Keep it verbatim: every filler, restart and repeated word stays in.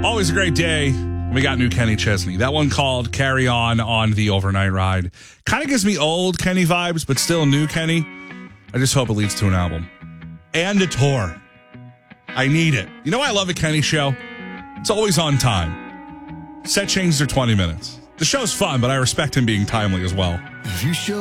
Always a great day. We got new Kenny Chesney. That one called Carry On on the Overnight Ride. Kind of gives me old Kenny vibes, but still new Kenny. I just hope it leads to an album. And a tour. I need it. You know why I love a Kenny show? It's always on time. Set changes are twenty minutes. The show's fun, but I respect him being timely as well. If you show